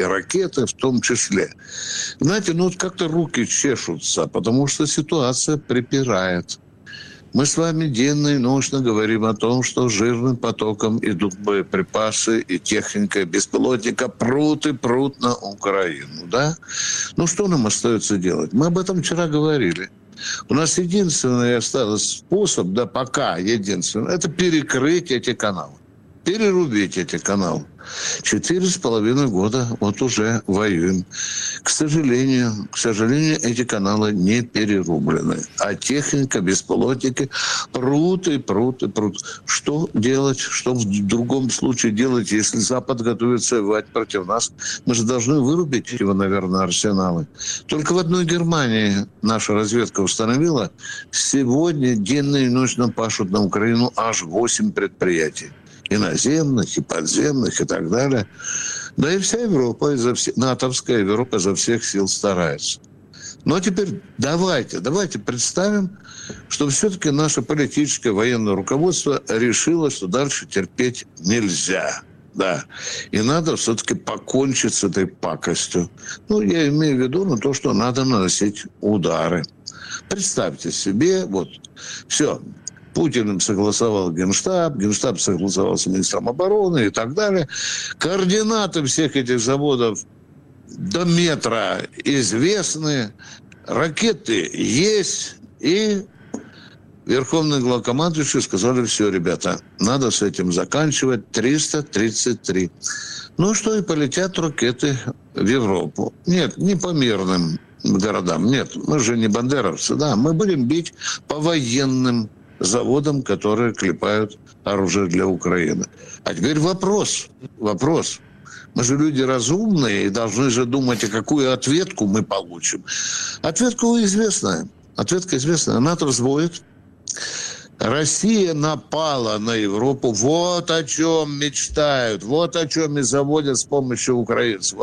и ракеты в том числе. Знаете, вот как-то руки чешутся, потому что ситуация припирает. Мы с вами денно и ночно говорим о том, что жирным потоком идут боеприпасы и техника беспилотника прут и прут на Украину, да? Что нам остается делать? Мы об этом вчера говорили. У нас единственный остался способ, да пока единственный, это перекрыть эти каналы. Перерубить эти каналы. 4,5 года вот уже воюем. К сожалению, эти каналы не перерублены. А техника, беспилотники прут и прут и прут. Что делать? Что в другом случае делать, если Запад готовится воевать против нас? Мы же должны вырубить его, наверное, арсеналы. Только в одной Германии наша разведка установила, сегодня денно и ночно пашут на Украину аж 8 предприятий. И наземных, и подземных, и так далее. Да и вся Европа, натовская Европа изо всех сил старается. Но теперь давайте представим, что все-таки наше политическое военное руководство решило, что дальше терпеть нельзя. Да. И надо все-таки покончить с этой пакостью. Я имею в виду то, что надо наносить удары. Представьте себе, все. Путин согласовал Генштаб согласовал с министром обороны и так далее. Координаты всех этих заводов до метра известны, ракеты есть, и верховный главкомандующий сказали: все, ребята, надо с этим заканчивать, 333. И полетят ракеты в Европу. Нет, не по мирным городам, нет, мы же не бандеровцы, да, мы будем бить по военным заводам, которые клепают оружие для Украины. А теперь вопрос. Мы же люди разумные и должны же думать, какую ответку мы получим. Ответка известная. НАТО взводит. Россия напала на Европу. Вот о чем мечтают. Вот о чем и заводят с помощью украинцев.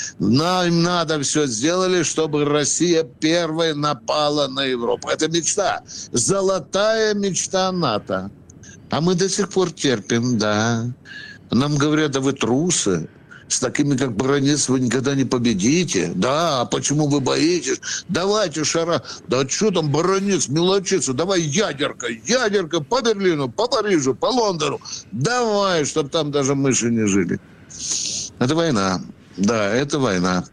Нам надо все сделали, чтобы Россия первой напала на Европу. Это мечта. Золотая мечта НАТО. А мы до сих пор терпим, да. Нам говорят: да вы трусы. С такими, как Баранец, вы никогда не победите. Да, а почему вы боитесь? Давайте, Да что там Баранец, мелочиться? Давай ядерка по Берлину, по Парижу, по Лондону. Давай, чтобы там даже мыши не жили. Это война. Да, это война.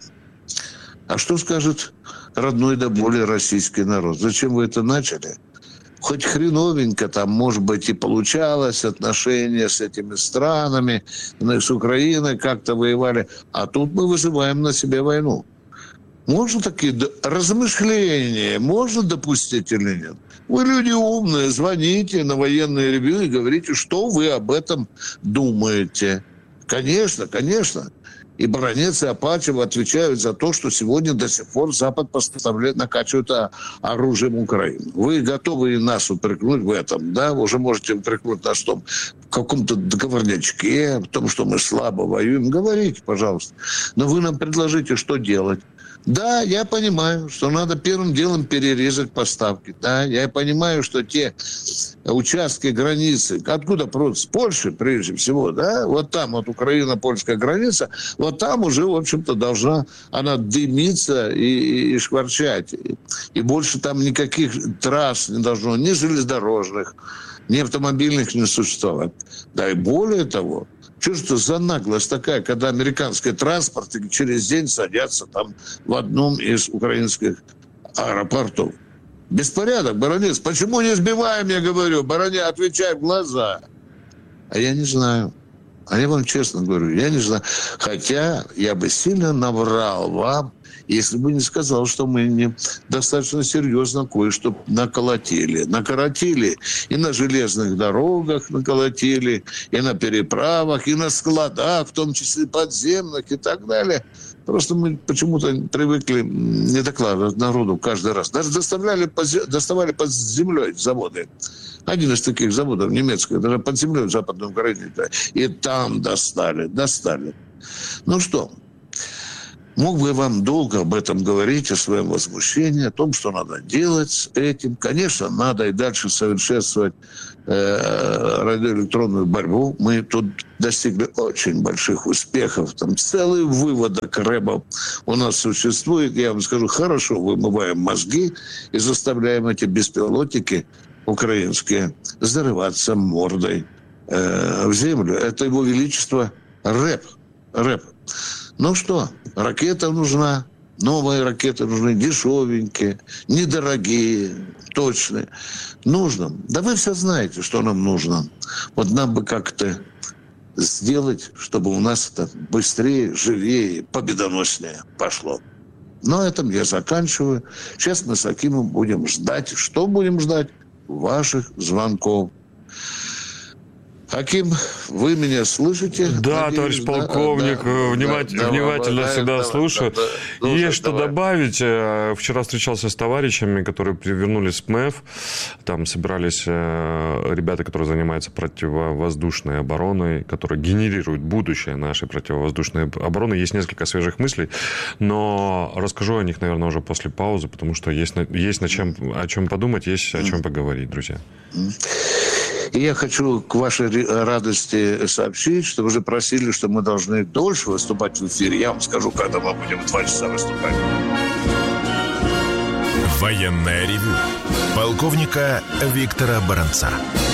А что скажет родной до боли российский народ? Зачем вы это начали? Хоть хреновенько там, может быть, и получалось отношения с этими странами, с Украиной как-то воевали, а тут мы вызываем на себе войну. Можно такие размышления, можно допустить или нет? Вы люди умные, звоните на военное ревью и говорите, что вы об этом думаете. Конечно. И Баранец, и Апачева отвечают за то, что сегодня до сих пор Запад накачивает оружием Украину. Вы готовы и нас упрекнуть в этом, да? Вы уже можете упрекнуть нас в каком-то договорнячке, в том, что мы слабо воюем. Говорите, пожалуйста. Но вы нам предложите, что делать. Да, я понимаю, что надо первым делом перерезать поставки. Да, я понимаю, что те участки границы, откуда просто с Польши, прежде всего, да, вот там вот Украина-польская граница, вот там уже, в общем-то, должна она дымиться и шкварчать. И больше там никаких трасс не должно, ни железнодорожных, ни автомобильных не существовать. Да и более того, что же это за наглость такая, когда американский транспорт через день садятся там в одном из украинских аэропортов? Беспорядок, Баранец. Почему не сбиваем, я говорю? Баранец, отвечай в глаза. А я не знаю. А я вам честно говорю, я не знаю. Хотя я бы сильно наврал вам, если бы не сказал, что мы не достаточно серьезно кое-что наколотили. Накоротили и на железных дорогах наколотили, и на переправах, и на складах, в том числе подземных и так далее. Просто мы почему-то привыкли не докладывать народу каждый раз. Даже доставали под землей заводы. Один из таких заводов немецких, даже под землей в Западной Украине. И там достали. Ну что, мог бы я вам долго об этом говорить, о своем возмущении, о том, что надо делать с этим. Конечно, надо и дальше совершенствовать радиоэлектронную борьбу. Мы тут достигли очень больших успехов. Там целый выводок рэбов у нас существует. Я вам скажу, хорошо вымываем мозги и заставляем эти беспилотники украинские зарываться мордой в землю. Это его величество рэп. Ну что, ракета нужна. Новые ракеты нужны, дешевенькие, недорогие, точные. Нужно. Да вы все знаете, что нам нужно. Вот нам бы как-то сделать, чтобы у нас это быстрее, живее, победоноснее пошло. На этом я заканчиваю. Сейчас мы с Акимом будем ждать. Что будем ждать? Ваших звонков. Аким, вы меня слышите? Да, надеюсь, товарищ полковник, внимательно всегда слушаю. Есть что добавить. Вчера встречался с товарищами, которые вернулись с ПМФ. Там собирались ребята, которые занимаются противовоздушной обороной, которые генерируют будущее нашей противовоздушной обороны. Есть несколько свежих мыслей, но расскажу о них, наверное, уже после паузы, потому что есть о чем подумать, есть о чем поговорить, друзья. И я хочу к вашей радости сообщить, что вы же просили, что мы должны дольше выступать в эфире. Я вам скажу, когда мы будем 2 часа выступать. Военное ревю полковника Виктора Баранца.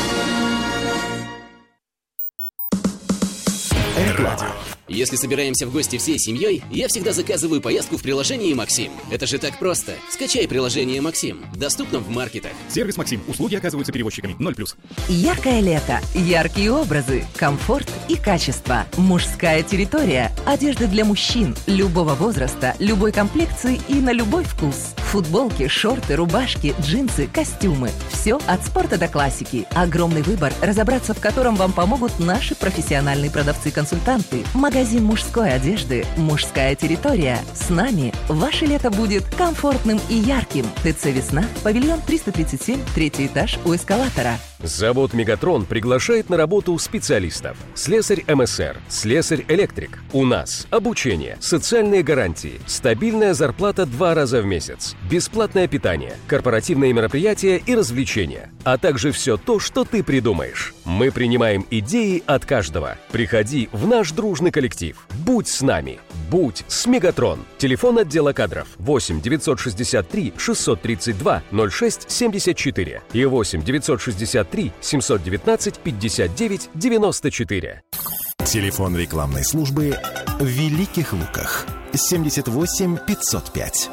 Радио. Если собираемся в гости всей семьей, я всегда заказываю поездку в приложении «Максим». Это же так просто. Скачай приложение «Максим». Доступно в маркетах. Сервис «Максим». Услуги оказываются перевозчиками. 0+. Яркое лето. Яркие образы. Комфорт и качество. Мужская территория. Одежда для мужчин. Любого возраста, любой комплекции и на любой вкус. Футболки, шорты, рубашки, джинсы, костюмы. Все от спорта до классики. Огромный выбор, разобраться в котором вам помогут наши профессиональные продавцы-консультанты. Магазин мужской одежды «Мужская территория». С нами ваше лето будет комфортным и ярким. ТЦ «Весна», павильон 337, 3-й этаж у эскалатора. Завод «Мегатрон» приглашает на работу специалистов. Слесарь МСР, слесарь-электрик. У нас обучение, социальные гарантии, стабильная зарплата 2 раза в месяц, бесплатное питание, корпоративные мероприятия и развлечения, а также все то, что ты придумаешь. Мы принимаем идеи от каждого. Приходи в наш дружный коллектив. Будь с нами. Будь с «Мегатрон». Телефон отдела кадров 8 963 632 06 74 и 8 963 719 59 94. Телефон рекламной службы в Великих Луках 78 505.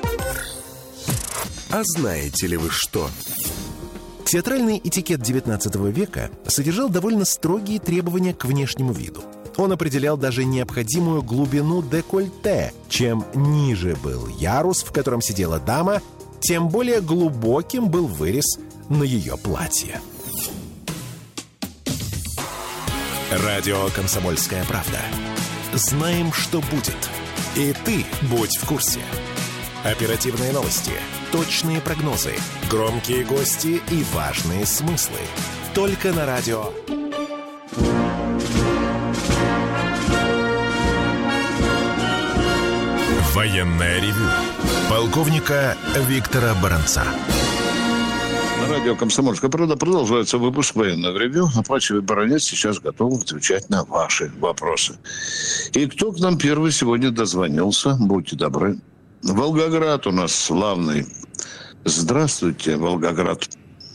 А знаете ли вы что? Театральный этикет XIX века содержал довольно строгие требования к внешнему виду. Он определял даже необходимую глубину декольте. Чем ниже был ярус, в котором сидела дама, тем более глубоким был вырез на ее платье. Радио «Комсомольская правда». Знаем, что будет. И ты будь в курсе. Оперативные новости, точные прогнозы, громкие гости и важные смыслы. Только на радио Военное ревю полковника Виктора Баранца. На радио «Комсомольская правда» продолжается выпуск «Военного ревю». Апачевый баронец сейчас готов отвечать на ваши вопросы. И кто к нам первый сегодня дозвонился? Будьте добры. Волгоград у нас славный. Здравствуйте, Волгоград.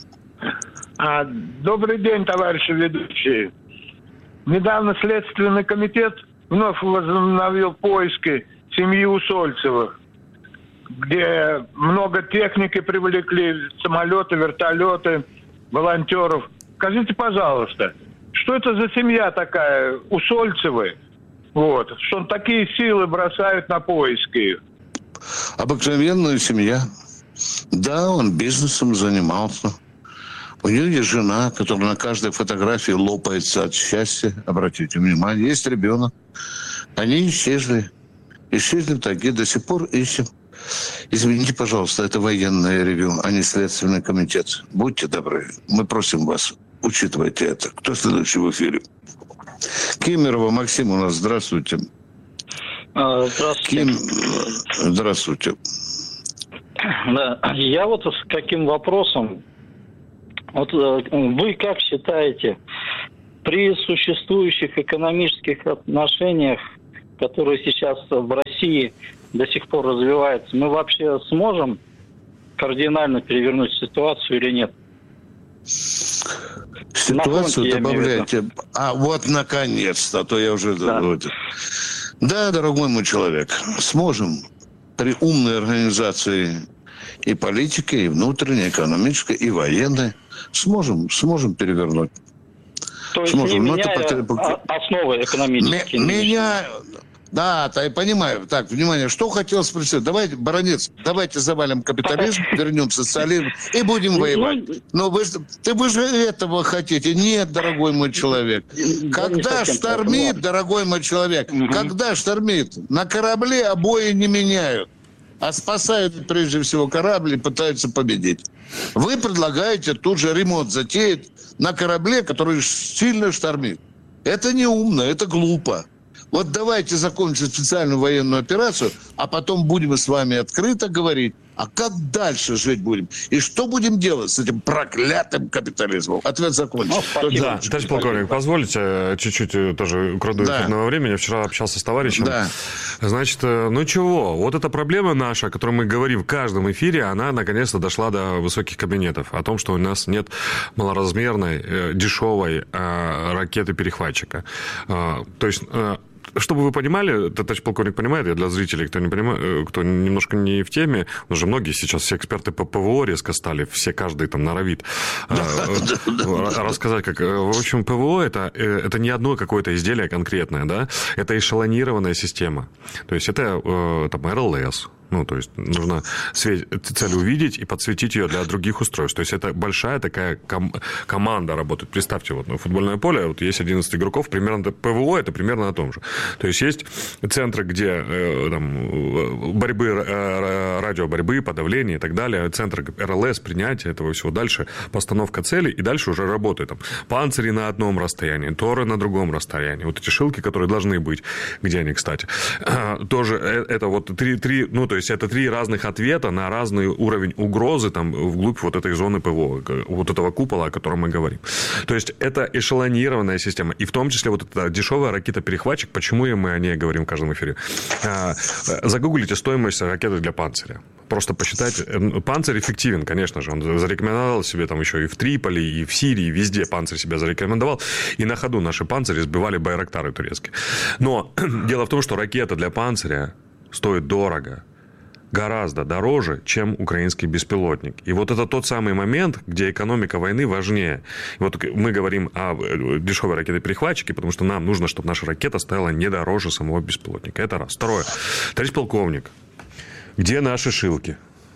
Добрый день, товарищи ведущие. Недавно Следственный комитет вновь возобновил поиски семьи Усольцевых, где много техники привлекли, самолеты, вертолеты, волонтеров. Скажите, пожалуйста, что это за семья такая, Усольцевы, что такие силы бросают на поиски их? Обыкновенная семья. Да, он бизнесом занимался. У нее есть жена, которая на каждой фотографии лопается от счастья. Обратите внимание, есть ребенок. Они исчезли. Исчезли такие, до сих пор ищем. Извините, пожалуйста, это военное ревю, а не Следственный комитет. Будьте добры, мы просим вас, учитывайте это. Кто следующий в эфире? Кемерово Максим у нас, здравствуйте. Здравствуйте. Здравствуйте. Да, я с каким вопросом. Вот вы как считаете, при существующих экономических отношениях, которые сейчас в России до сих пор развиваются, мы вообще сможем кардинально перевернуть ситуацию или нет? Ситуацию добавляйте. А вот наконец-то, а то я уже... Да, дорогой мой человек, сможем при умной организации и политики, и внутренней, экономической, и военной, сможем перевернуть. То есть сможем. Не меняя основы экономические. Да, я понимаю. Так, внимание, что хотел спросить? Давайте, баронец, давайте завалим капитализм, вернем социализм и будем воевать. Но вы же этого хотите. Нет, дорогой мой человек. Когда штормит, дорогой мой человек, когда штормит, на корабле обои не меняют, а спасают прежде всего корабль и пытаются победить. Вы предлагаете тут же ремонт затеять на корабле, который сильно штормит. Это не умно, это глупо. Вот давайте закончим специальную военную операцию, а потом будем с вами открыто говорить, а как дальше жить будем? И что будем делать с этим проклятым капитализмом? Ответ закончен. Да, товарищ полковник, позвольте чуть-чуть тоже украду эфирного времени. Вчера общался с товарищем. Да. Значит, ну чего? Вот эта проблема наша, о которой мы говорим в каждом эфире, она наконец-то дошла до высоких кабинетов. О том, что у нас нет малоразмерной, дешевой ракеты-перехватчика. То есть... Чтобы вы понимали, товарищ полковник понимает, я для зрителей, кто не понимает, кто немножко не в теме, уже многие сейчас все эксперты по ПВО резко стали, все каждый там норовит рассказать, как... В общем, ПВО это не одно какое-то изделие конкретное, да, это эшелонированная система. То есть это там РЛС. Ну, то есть нужно цель увидеть и подсветить ее для других устройств. То есть это большая такая команда работает. Представьте, вот футбольное поле, вот есть 11 игроков, примерно ПВО это примерно о том же. То есть есть центры, где там борьбы, радиоборьбы, подавления и так далее, центр РЛС, принятия этого всего. Дальше постановка цели, и дальше уже работает там панцири на одном расстоянии, торы на другом расстоянии. Вот эти шилки, которые должны быть, где они, кстати, тоже это вот ну, то есть это 3 разных ответа на разный уровень угрозы там вглубь вот этой зоны ПВО, вот этого купола, о котором мы говорим. То есть это эшелонированная система. И в том числе вот эта дешевая ракета-перехватчик, почему мы о ней говорим в каждом эфире. Загуглите стоимость ракеты для панциря. Просто посчитайте. Панцирь эффективен, конечно же. Он зарекомендовал себе там еще и в Триполи, и в Сирии, везде панцирь себя зарекомендовал. И на ходу наши панцири сбивали байрактары турецкие. Но дело в том, что ракета для панциря стоит дорого. Гораздо дороже, чем украинский беспилотник. И вот это тот самый момент, где экономика войны важнее. И вот мы говорим о дешевой ракете-перехватчике, потому что нам нужно, чтобы наша ракета стояла не дороже самого беспилотника. Это раз. Второе. Товарищ полковник, где наши шилки?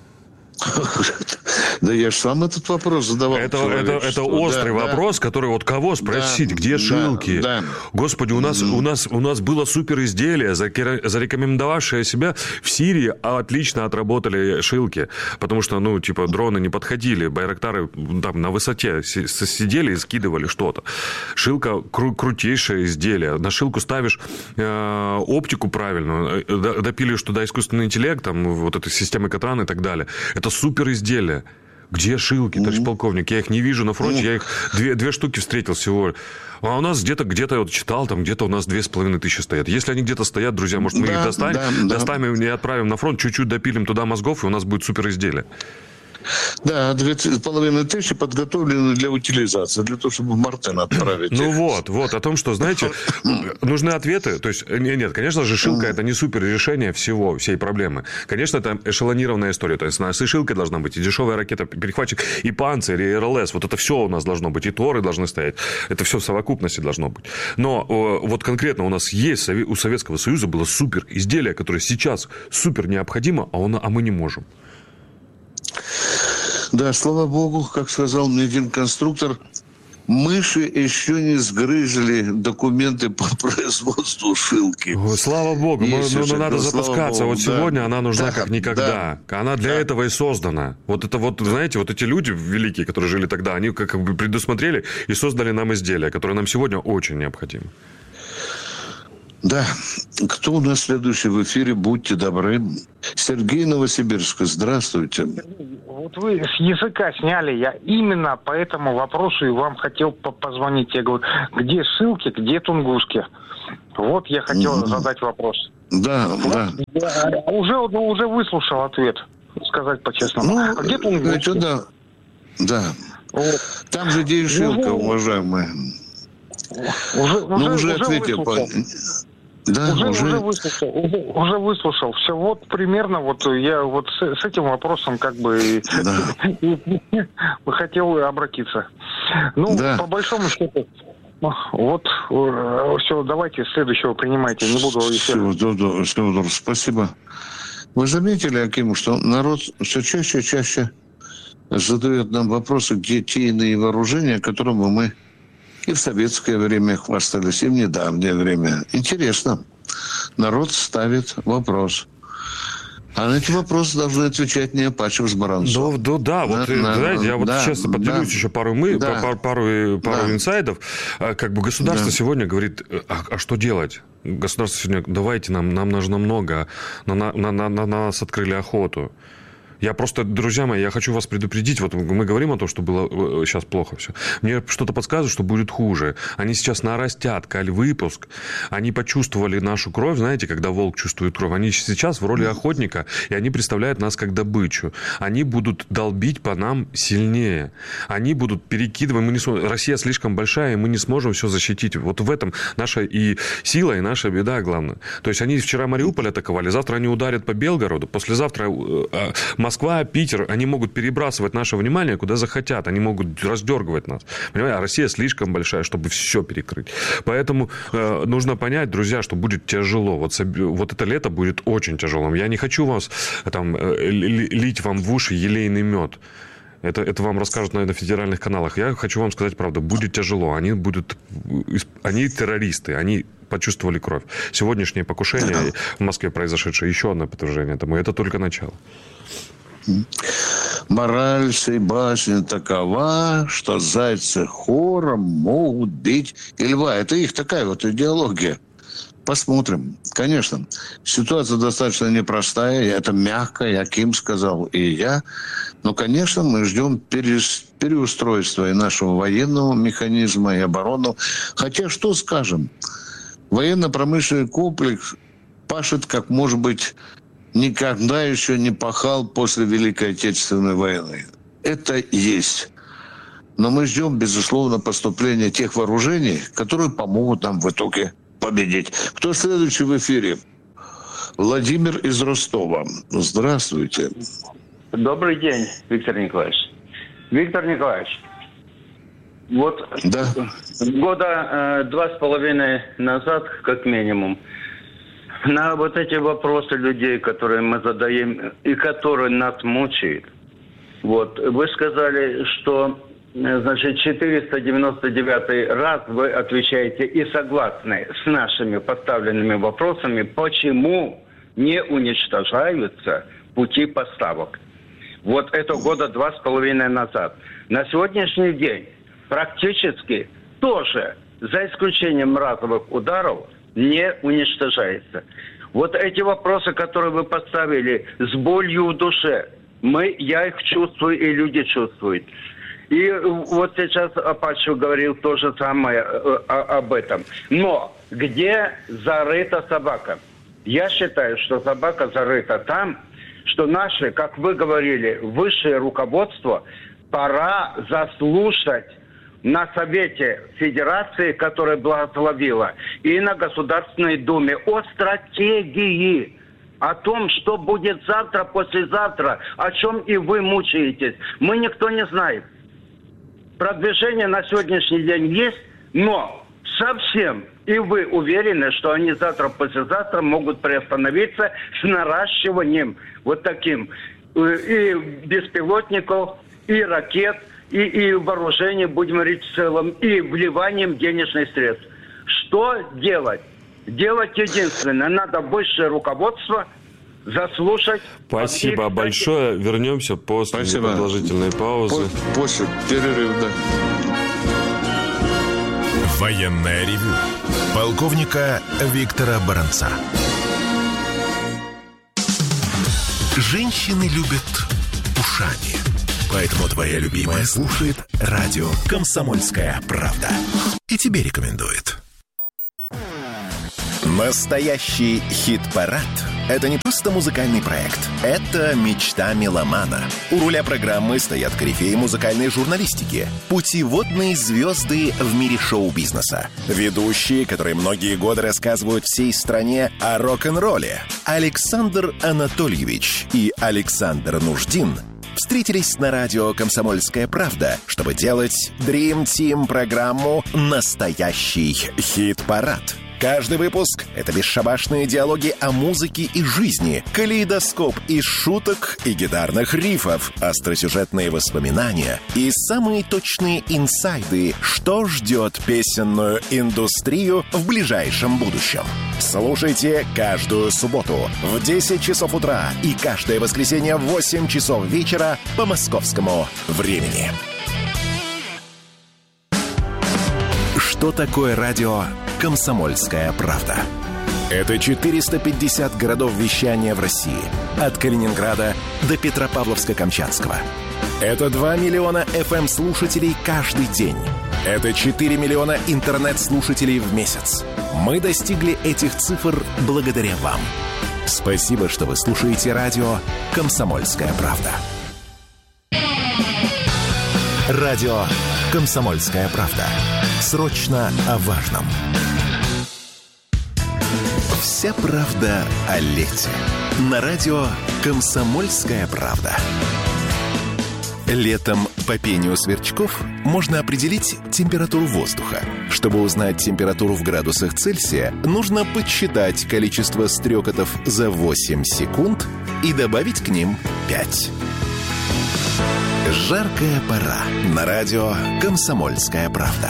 Да я же сам этот вопрос задавал. Это острый вопрос, который вот кого спросить, где шилки? Господи, у нас было суперизделие, зарекомендовавшее себя в Сирии, отлично отработали шилки, потому что, ну, типа, дроны не подходили, байрактары там на высоте сидели и скидывали что-то. Шилка крутейшее изделие. На шилку ставишь оптику правильную, допилишь туда искусственный интеллект, там, вот этой системы Катран и так далее. Это супер изделие. Где шилки, товарищ полковник? Я их не вижу на фронте, я их две штуки встретил всего. А у нас где-то я вот читал, там где-то у нас 2500 стоят. Если они где-то стоят, друзья, может, мы их достанем и отправим на фронт, чуть-чуть допилим туда мозгов, и у нас будет супер изделие. Да, 2500 подготовлены для утилизации, для того, чтобы в Мартен отправить. Ну вот, о том, что, знаете, нужны ответы. То есть, нет, конечно же, шилка это не супер решение всей проблемы. Конечно, это эшелонированная история. То есть, у нас и шилка должна быть, и дешевая ракета-перехватчик, и панцирь, и РЛС. Вот это все у нас должно быть, и торы должны стоять. Это все в совокупности должно быть. Но вот конкретно у нас есть, у Советского Союза было супер изделие, которое сейчас супер необходимо, а мы не можем. Да, слава богу, как сказал мне один конструктор, мыши еще не сгрызли документы по производству шилки. Слава богу, надо запускаться. Вот сегодня она нужна как никогда. Она для этого и создана. Вот это вот, знаете, вот эти люди великие, которые жили тогда, они как бы предусмотрели и создали нам изделия, которые нам сегодня очень необходимы. Да. Кто у нас следующий в эфире? Будьте добры. Сергей, Новосибирск. Здравствуйте. Вот вы с языка сняли. Я именно по этому вопросу и вам хотел позвонить. Я говорю, где ссылки, где тунгуски? Вот я хотел задать вопрос. Да, вот, да. Я уже выслушал ответ, сказать по-честному. А где тунгуски? Это да. Вот. Там же где и ссылка, уважаемая. Уже ответил. Уже выслушал. Все, вот примерно вот я вот с этим вопросом как бы хотел обратиться. По большому счету, вот все, давайте следующего принимайте, не буду еще. Спасибо. Вы заметили, Аким, что народ все чаще и чаще задает нам вопросы, где те иные вооружения, которыми мы и в советское время хвастались, и в недавнее время. Интересно. Народ ставит вопрос. А на эти вопросы должны отвечать не Апачев с Баранцом. Знаете, я честно поделюсь еще пару инсайдов. Как бы государство сегодня говорит, а что делать? Государство сегодня, давайте, нам нужно много, на нас открыли охоту. Я просто, друзья мои, я хочу вас предупредить. Вот мы говорим о том, что было сейчас плохо все. Мне что-то подсказывает, что будет хуже. Они сейчас нарастят кальвыпуск. Они почувствовали нашу кровь, знаете, когда волк чувствует кровь. Они сейчас в роли охотника, и они представляют нас как добычу. Они будут долбить по нам сильнее. Они будут перекидывать. Россия слишком большая, и мы не сможем все защитить. Вот в этом наша и сила, и наша беда, главное. То есть они вчера Мариуполь атаковали, завтра они ударят по Белгороду, послезавтра Москва, Питер, они могут перебрасывать наше внимание куда захотят, они могут раздергивать нас. Понимаете? А Россия слишком большая, чтобы все перекрыть. Поэтому нужно понять, друзья, что будет тяжело. Вот это лето будет очень тяжелым. Я не хочу вас там лить вам в уши елейный мед. Это вам расскажут, наверное, на федеральных каналах. Я хочу вам сказать правду. Будет тяжело. Они террористы. Они почувствовали кровь. Сегодняшнее покушение в Москве произошедшее, еще одно подтверждение этому. Это только начало. Мораль сей басни такова, что зайцы хором могут бить и льва. Это их такая вот идеология. Посмотрим. Конечно, ситуация достаточно непростая. Это мягко, я Аким сказал, и я. Но, конечно, мы ждем переустройства и нашего военного механизма, и оборонного. Хотя, что скажем? Военно-промышленный комплекс пашет, как, может быть, никогда еще не пахал после Великой Отечественной войны. Это есть. Но мы ждем, безусловно, поступления тех вооружений, которые помогут нам в итоге победить. Кто следующий в эфире? Владимир из Ростова. Здравствуйте. Добрый день, Виктор Николаевич. Виктор Николаевич, вот года 2,5 назад, как минимум, на вот эти вопросы людей, которые мы задаем и которые нас мучают, вот, вы сказали, что, значит, 499 раз вы отвечаете и согласны с нашими поставленными вопросами, почему не уничтожаются пути поставок. Вот это года 2,5 назад. На сегодняшний день практически тоже, за исключением разовых ударов, не уничтожается. Вот эти вопросы, которые вы поставили с болью в душе, я их чувствую, и люди чувствуют. И вот сейчас Апачев говорил то же самое об этом. Но где зарыта собака? Я считаю, что собака зарыта там, что наше, как вы говорили, высшее руководство пора заслушать на Совете Федерации, которая благословила, и на Государственной Думе о стратегии, о том, что будет завтра, послезавтра, о чем и вы мучаетесь. Мы никто не знает. Продвижение на сегодняшний день есть, но совсем, и вы уверены, что они завтра, послезавтра могут приостановиться с наращиванием вот таким и беспилотников, и ракет, и вооружения, будем говорить, в целом, и вливанием денежных средств. Что делать? Делать единственное. Надо высшее руководство заслушать. Спасибо большое. Вернемся после продолжительной паузы. После перерыва, да. Военное ревю Полковника Виктора Баранца. Женщины любят ушами. Поэтому твоя любимая слушает радио «Комсомольская правда». И тебе рекомендует. Настоящий хит-парад – это не просто музыкальный проект. Это мечта меломана. У руля программы стоят корифеи музыкальной журналистики, путеводные звезды в мире шоу-бизнеса, ведущие, которые многие годы рассказывают всей стране о рок-н-ролле. Александр Анатольевич и Александр Нуждин встретились на радио «Комсомольская правда», чтобы делать Dream Team программу «Настоящий хит-парад». Каждый выпуск — это бесшабашные диалоги о музыке и жизни, калейдоскоп из шуток и гитарных рифов, остросюжетные воспоминания и самые точные инсайды, что ждет песенную индустрию в ближайшем будущем. Слушайте каждую субботу в 10 часов утра и каждое воскресенье в 8 часов вечера по московскому времени. Что такое радио «Комсомольская правда»? Это 450 городов вещания в России. От Калининграда до Петропавловска-Камчатского. Это 2 миллиона FM-слушателей каждый день. Это 4 миллиона интернет-слушателей в месяц. Мы достигли этих цифр благодаря вам. Спасибо, что вы слушаете радио «Комсомольская правда». Радио «Комсомольская правда». Срочно о важном. Вся правда о лете. На радио «Комсомольская правда». Летом по пению сверчков можно определить температуру воздуха. Чтобы узнать температуру в градусах Цельсия, нужно подсчитать количество стрекотов за 8 секунд и добавить к ним 5. Жаркая пора. На радио «Комсомольская правда».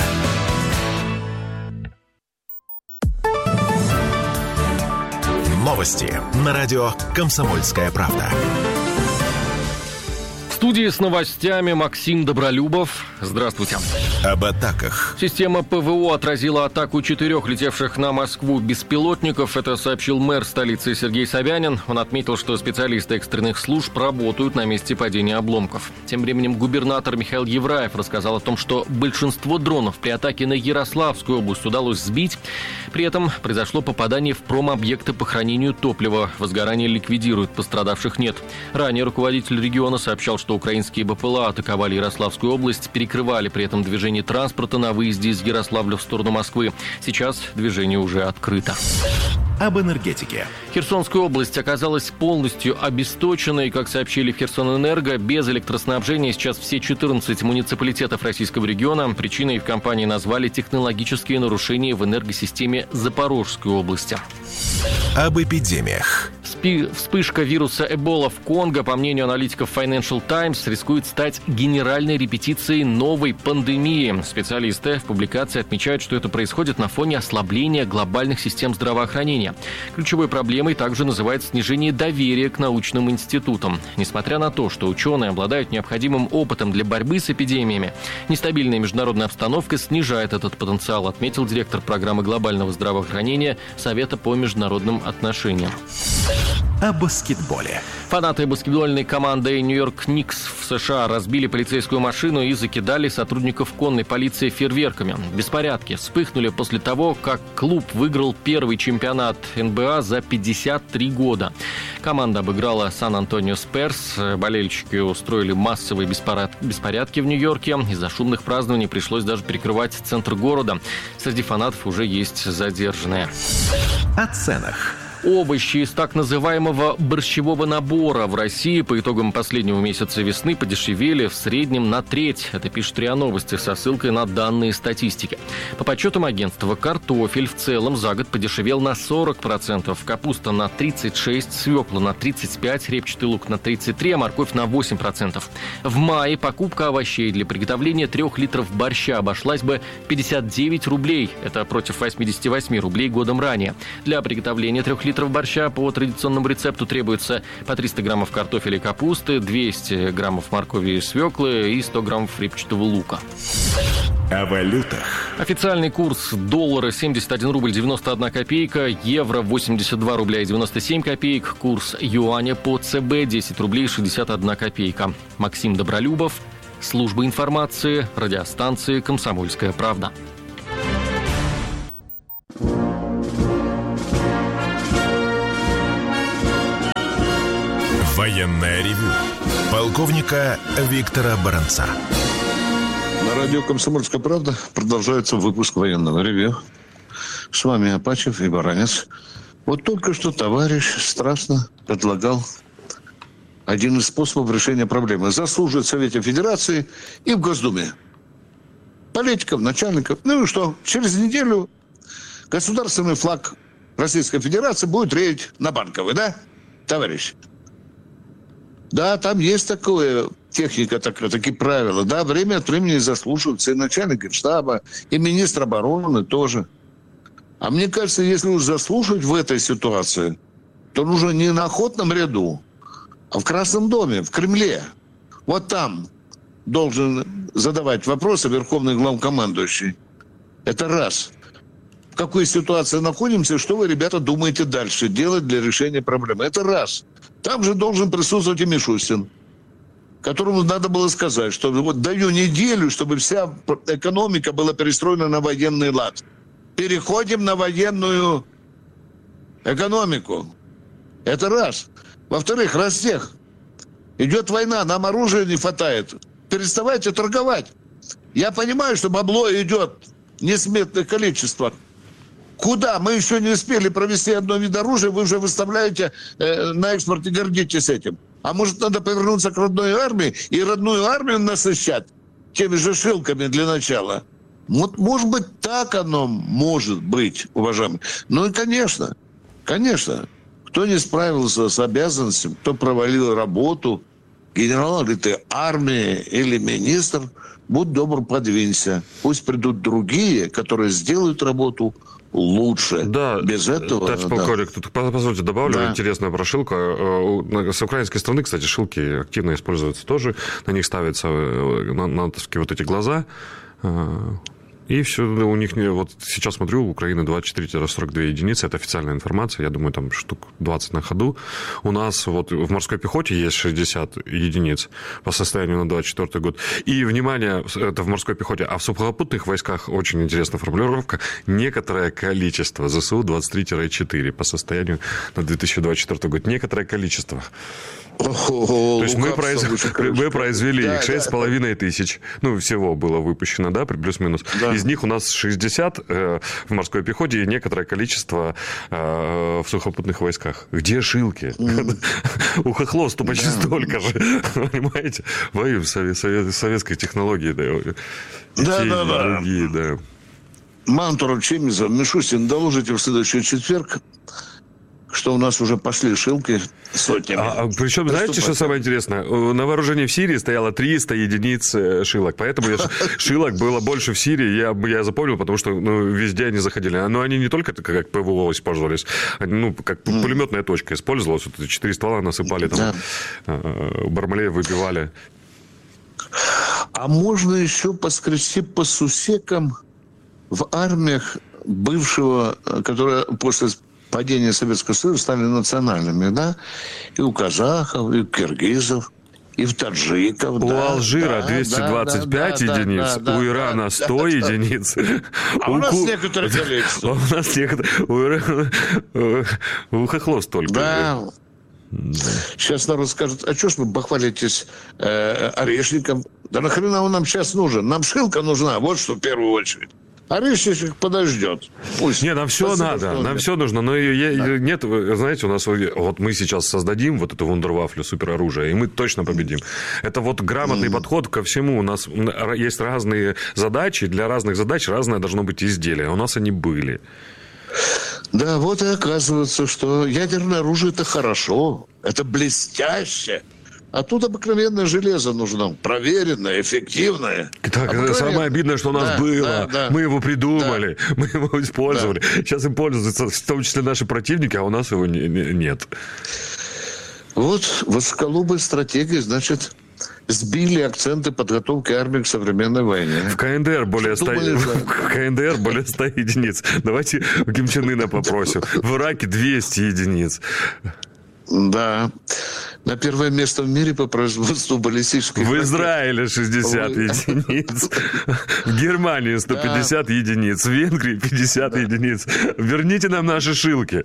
Новости на радио «Комсомольская правда». В студии с новостями Максим Добролюбов. Здравствуйте. Об атаках. Система ПВО отразила атаку 4 летевших на Москву беспилотников. Это сообщил мэр столицы Сергей Собянин. Он отметил, что специалисты экстренных служб работают на месте падения обломков. Тем временем губернатор Михаил Евраев рассказал о том, что большинство дронов при атаке на Ярославскую область удалось сбить. При этом произошло попадание в промобъекты по хранению топлива. Возгорание ликвидируют, пострадавших нет. Ранее руководитель региона сообщал, что украинские БПЛА атаковали Ярославскую область, перекрывали при этом движение транспорта на выезде из Ярославля в сторону Москвы. Сейчас движение уже открыто. Об энергетике. Херсонская область оказалась полностью обесточенной. Как сообщили в Херсонэнерго, без электроснабжения сейчас все 14 муниципалитетов российского региона. Причиной в компании назвали технологические нарушения в энергосистеме Запорожской области. Об эпидемиях. Вспышка вируса Эбола в Конго, по мнению аналитиков Financial Times, рискует стать генеральной репетицией новой пандемии. Специалисты в публикации отмечают, что это происходит на фоне ослабления глобальных систем здравоохранения. Ключевой проблемой также называют снижение доверия к научным институтам. Несмотря на то, что ученые обладают необходимым опытом для борьбы с эпидемиями, нестабильная международная обстановка снижает этот потенциал, отметил директор программы глобального здравоохранения Совета по международным отношениям. О баскетболе. Фанаты баскетбольной команды Нью-Йорк Никс в США разбили полицейскую машину и закидали сотрудников конной полиции фейерверками. Беспорядки вспыхнули после того, как клуб выиграл первый чемпионат НБА за 53 года. Команда обыграла Сан-Антонио Сперс. Болельщики устроили массовые беспорядки в Нью-Йорке. Из-за шумных празднований пришлось даже перекрывать центр города. Среди фанатов уже есть задержанные. О ценах. Овощи из так называемого борщевого набора в России по итогам последнего месяца весны подешевели в среднем на треть. Это пишет РИА Новости со ссылкой на данные статистики. По подсчетам агентства, картофель в целом за год подешевел на 40%, капуста на 36%, свекла на 35%, репчатый лук на 33%, а морковь на 8%. В мае покупка овощей для приготовления 3 литров борща обошлась бы 59 рублей. Это против 88 рублей годом ранее. Для приготовления 3 литров борща по традиционному рецепту требуется по 300 граммов картофеля и капусты, 200 граммов моркови и свеклы и 100 граммов репчатого лука. О валютах. Официальный курс доллара 71 рубль 91 копейка, евро 82 рубля и 97 копеек, курс юаня по ЦБ 10 рублей 61 копейка. Максим Добролюбов, служба информации, радиостанции «Комсомольская правда». Военное ревю полковника Виктора Баранца. На радио «Комсомольская правда» продолжается выпуск военного ревью. С вами Апачев и Баранец. Вот только что товарищ страстно предлагал один из способов решения проблемы. Заслуживает в Совете Федерации и в Госдуме. Политиков, начальников. Ну и что? Через неделю государственный флаг Российской Федерации будет реять на Банковой, да, товарищ? Да, там есть такое, техника такая, такие правила. Да, время от времени заслушиваются и начальник Генштаба, и министр обороны тоже. А мне кажется, если уж заслушивать в этой ситуации, то нужно не на охотном ряду, а в Красном доме, в Кремле. Вот там должен задавать вопросы верховный главнокомандующий. Это раз. В какой ситуации находимся, что вы, ребята, думаете дальше делать для решения проблемы? Это раз. Там же должен присутствовать и Мишустин, которому надо было сказать, что вот даю неделю, чтобы вся экономика была перестроена на военный лад. Переходим на военную экономику. Это раз. Во-вторых, Ростех. Идет война, нам оружия не хватает. Переставайте торговать. Я понимаю, что бабло идет в несметных количествах. Куда? Мы еще не успели провести одно вид оружия, вы уже выставляете на экспорт и гордитесь этим. А может, надо повернуться к родной армии и родную армию насыщать теми же шилками для начала? Вот, может быть, так оно может быть, уважаемые. Ну и, конечно, кто не справился с обязанностями, кто провалил работу, генерал, или ты армия или министр, будь добр, подвинься. Пусть придут другие, которые сделают работу лучше. Да, без этого... Товарищ полковник, тут, позвольте, добавлю интересную прошилку. С украинской стороны, кстати, шилки активно используются тоже. На них ставятся натовские вот эти глаза. И все, у них, вот сейчас смотрю, у Украины 24-42 единицы, это официальная информация, я думаю, там штук 20 на ходу. У нас вот в морской пехоте есть 60 единиц по состоянию на 24 год. И, внимание, это в морской пехоте, а в сухопутных войсках очень интересная формулировка, некоторое количество, ЗСУ 23-4 по состоянию на 2024 год, некоторое количество. То есть мы произвели их 6,5 тысяч. Ну, всего было выпущено, да, плюс-минус. Да. Из них у нас 60 в морской пехоте и некоторое количество в сухопутных войсках. Где шилки? У хохлов почти столько же. Понимаете? Воюем советской технологией. Да. Мантуров, Чемизов, Мишустин, доложите в следующий четверг, что у нас уже пошли шилки сотнями. Причем, знаете, что самое интересное? На вооружении в Сирии стояло 300 единиц шилок. Поэтому шилок было больше в Сирии. Я запомнил, потому что везде они заходили. Но они не только как ПВО использовались, как пулеметная точка использовалась. Вот 4 ствола насыпали, там Бармалея выбивали. А можно еще поскрести по сусекам в армиях бывшего, которые после падения Советского Союза стали национальными, да? И у казахов, и у киргизов, и в таджиков. У Алжира 225 единиц, у Ирана 100 единиц. А у нас некоторые количество. У нас некоторые... У хохлов столько. Да. Сейчас народ скажет, а что ж вы похвалитесь орешником? Да нахрена он нам сейчас нужен? Нам шилка нужна, вот что в первую очередь. Орешечек подождет. Пусть. Не, нам все надо, нам все нужно. Но нет, знаете, у нас вот мы сейчас создадим вот эту вундервафлю, супероружие, и мы точно победим. Это вот грамотный подход ко всему. У нас есть разные задачи, для разных задач разное должно быть изделие. У нас они были. Да, вот и оказывается, что ядерное оружие – это хорошо, это блестяще. А тут обыкновенное железо нужно, проверенное, эффективное. Так, самое обидное, что у нас было. Да. Мы его придумали, мы его использовали. Сейчас им пользуются, в том числе наши противники, а у нас его нет. Вот высоколобая стратегия, значит, сбили акценты подготовки армии к современной войне. В КНДР более 100 единиц. Давайте у Ким Чен Ына попросим. В Ираке 200 единиц. Да. На первое место в мире по производству баллистических ракет. В Израиле 60 единиц. В Германии 150 единиц. В Венгрии 50 единиц. Верните нам наши шилки.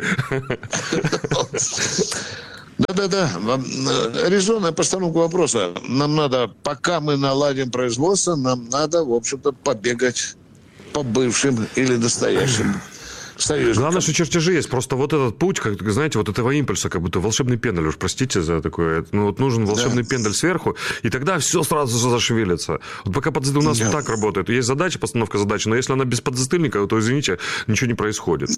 Да. Резонная постановка вопроса. Нам надо, пока мы наладим производство, нам надо, в общем-то, побегать по бывшим или настоящим союзникам. Главное, что чертежи есть. Просто вот этот путь, как знаете, вот этого импульса, как будто волшебный пендель, уж простите за такое. Ну, вот нужен волшебный пендель сверху, и тогда все сразу зашевелится. Вот пока у нас так работает. Есть задача, постановка задачи, но если она без подзатыльника, то, извините, ничего не происходит.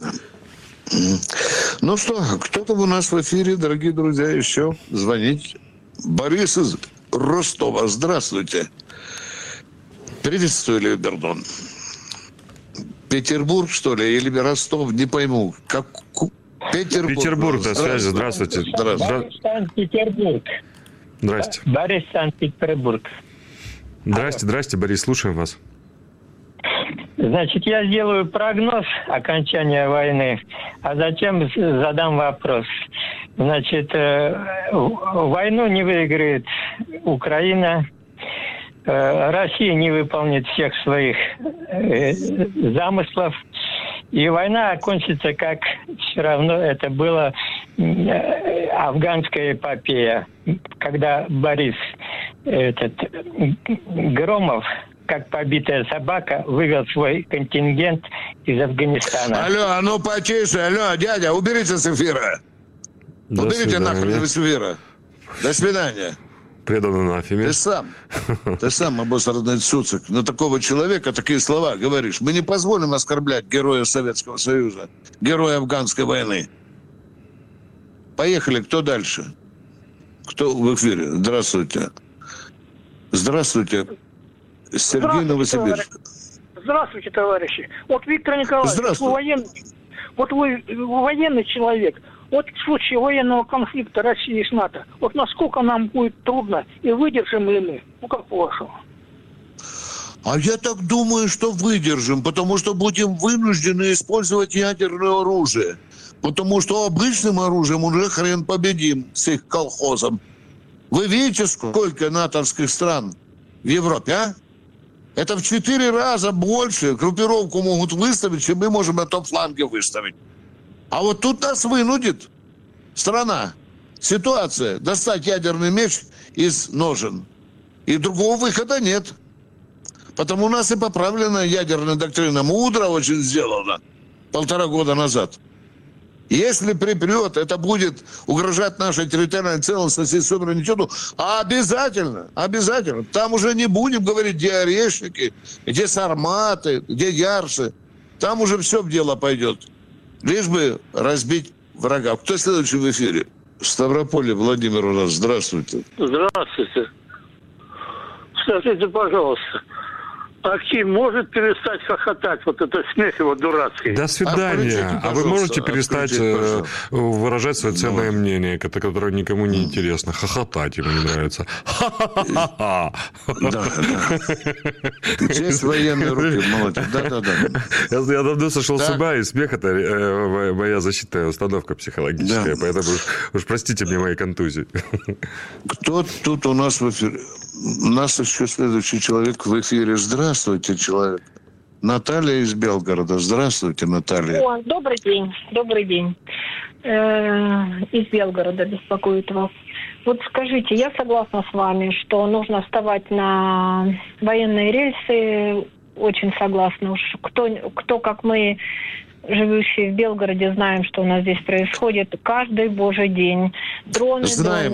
Ну что, кто-то у нас в эфире, дорогие друзья, еще звонить. Борис из Ростова. Здравствуйте. Приветствую, Либердон. Петербург, что ли, или Ростов, не пойму. Как... Петербург, на связи. Здравствуйте. Борис, Санкт-Петербург. Здрасте. Борис, Санкт-Петербург. Здрасте, Борис, слушаем вас. Значит, я сделаю прогноз окончания войны, а затем задам вопрос. Значит, войну не выиграет Украина, Россия не выполнит всех своих замыслов, и война окончится, как все равно это было афганская эпопея, когда Борис Громов, как побитая собака, вывел свой контингент из Афганистана. Алло, а ну потише, алло, дядя, уберите с эфира. Уберите нахрен с эфира. До свидания. Предан анафеме. Ты сам, обосранный цуцик, на такого человека такие слова говоришь. Мы не позволим оскорблять героя Советского Союза, героя Афганской войны. Поехали, кто дальше? Кто в эфире? Здравствуйте. Здравствуйте. Сергей, Новосибирск. Здравствуйте, товарищи. Вот, Виктор Николаевич, вы военный человек. Вот в случае военного конфликта России с НАТО, вот насколько нам будет трудно и выдержим ли мы? Ну, как по-вашему? А я так думаю, что выдержим, потому что будем вынуждены использовать ядерное оружие. Потому что обычным оружием уже хрен победим с их колхозом. Вы видите, сколько натовских стран в Европе, а? Это в 4 раза больше группировку могут выставить, чем мы можем на том фланге выставить. А вот тут нас вынудит страна, ситуация, достать ядерный меч из ножен. И другого выхода нет. Потому у нас и поправлена ядерная доктрина. Мудро очень сделана 1,5 года назад. Если припрет, это будет угрожать нашей территориальной целостности и суверенитету, обязательно. Там уже не будем говорить, где орешники, где сарматы, где ярсы. Там уже все в дело пойдет. Лишь бы разбить врага. Кто следующий в эфире? Ставрополье, Владимир у нас. Здравствуйте. Здравствуйте. Скажите, пожалуйста, Аким может перестать хохотать? Вот это смех его дурацкий. До свидания. А вы можете перестать выражать свое ценное мнение, которое никому не интересно. Хохотать ему не нравится. Ха-ха-ха-ха. Честь военной руки, молодец. Да. Я давно сошел с ума, и смех – это моя защитная установка психологическая. Поэтому уж простите мне мои контузии. Кто тут у нас в эфире? У нас еще следующий человек в эфире. Здравствуйте, человек. Наталья из Белгорода. Здравствуйте, Наталья. О, добрый день. Из Белгорода беспокоит вас. Вот скажите, я согласна с вами, что нужно вставать на военные рельсы. Очень согласна. Уж кто как мы, живущие в Белгороде, знаем, что у нас здесь происходит каждый божий день. Дроны. Знаем.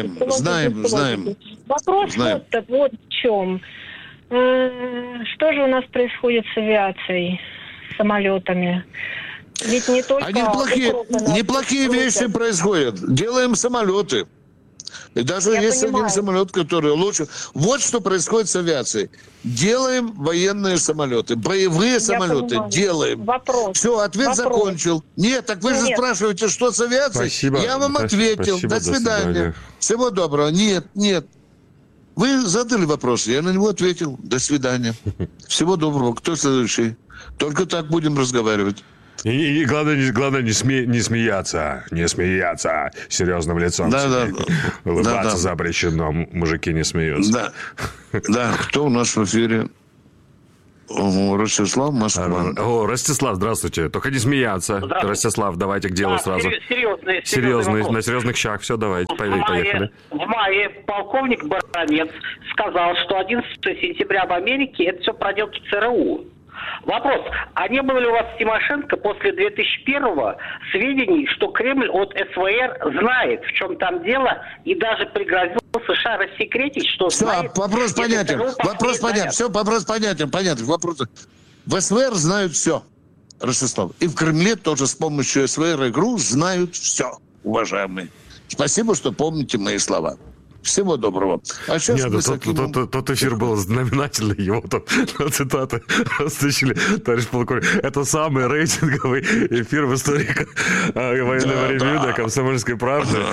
Вопрос вот в чем. Что же у нас происходит с авиацией, с самолетами? Ведь не только... Неплохие вещи происходят. Делаем самолеты. И даже есть один самолет, который лучше... Вот что происходит с авиацией. Делаем военные самолеты. Боевые самолеты делаем. Все, ответ закончил. Нет, так вы же спрашиваете, что с авиацией? Спасибо. Я вам ответил. До свидания. Всего доброго. Нет. Вы задали вопрос, я на него ответил. До свидания. Всего доброго. Кто следующий? Только так будем разговаривать. И главное не смеяться. Не смеяться серьезным лицом. Да. Улыбаться запрещено. Мужики не смеются. Да. Кто у нас в эфире? Ростислав, Москва. Ростислав, здравствуйте. Только не смеяться. Ростислав, давайте к делу сразу. Серьезный, на серьезных щах. Все, давайте, поехали. В мае полковник Баранец сказал, что 11 сентября в Америке это все проделки ЦРУ. Вопрос, а не было ли у вас, Тимошенко, после 2001-го сведений, что Кремль от СВР знает, в чем там дело, и даже пригрозил США рассекретить, что все, знает... Вопрос понятен. Все, вопрос понятен. Вопрос. В СВР знают все, Ростислав. И в Кремле тоже с помощью СВР и ГРУ знают все, уважаемые. Спасибо, что помните мои слова. Всего доброго. А сейчас тот эфир был знаменательный, его тут цитаты растащили, товарищ полковник. Это самый рейтинговый эфир в истории военного ревью на «Комсомольской правде».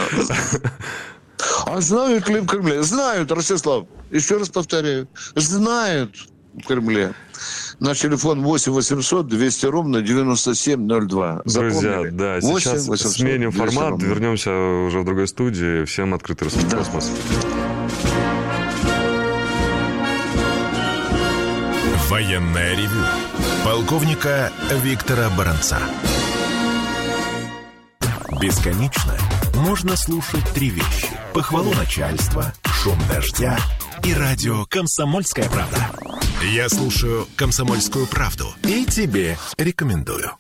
А знают ли в Кремле? Знают, Ростислав. Еще раз повторяю. Знают в Кремле. Наш телефон 8 800 200 ровно 9702. Друзья, да, сейчас 800, сменим формат, вернемся уже в другой студии. Всем открытый Роскосмос. Военное ревю полковника Виктора Баранца. Бесконечно можно слушать три вещи: похвалу начальства, шум дождя и радио «Комсомольская правда». Я слушаю «Комсомольскую правду» и тебе рекомендую.